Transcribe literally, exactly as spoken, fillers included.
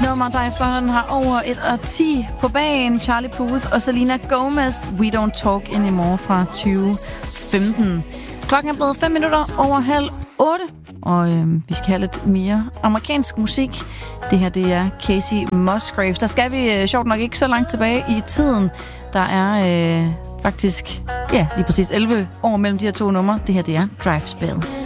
Nummer, der efterhånden har over et årti på bagen. Charlie Puth og Selena Gomez, We Don't Talk Anymore fra tyve femten. Klokken er blevet fem minutter over halv otte, og øh, vi skal have lidt mere amerikansk musik. Det her, det er Casey Musgraves. Der skal vi øh, sjovt nok ikke så langt tilbage i tiden. Der er øh, faktisk, ja, lige præcis elleve år mellem de her to numre. Det her, det er Drive Spell.